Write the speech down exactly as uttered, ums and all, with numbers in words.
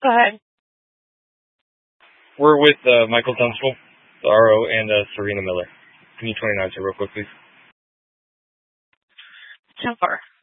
Go ahead. We're with uh, Michael Dunstable, the R O, and uh, Serena Miller. Can you twenty-nine, sir, real quick, please? ten four.